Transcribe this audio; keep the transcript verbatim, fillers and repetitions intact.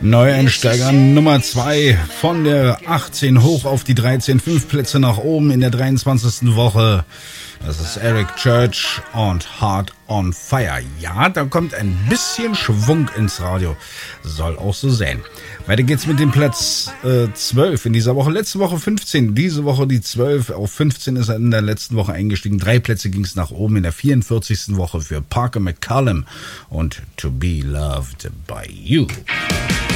Neueinsteiger Nummer zwei von der achtzehn hoch auf die dreizehn, fünf Plätze nach oben in der dreiundzwanzigsten Woche. Das ist Eric Church und Heart on Fire. Ja, da kommt ein bisschen Schwung ins Radio. Soll auch so sein. Weiter geht's mit dem Platz äh, zwölf in dieser Woche. Letzte Woche fünfzehn, diese Woche die zwölf. Auf fünfzehn ist er in der letzten Woche eingestiegen. Drei Plätze ging's nach oben in der vierundvierzigsten Woche für Parker McCallum und To Be Loved by You.